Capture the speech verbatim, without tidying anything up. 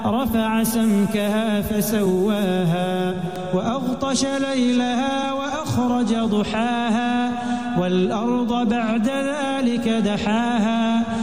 رفع سمكها فسواها وأغطش ليلها وأخرج ضحاها والأرض بعد ذلك دحاها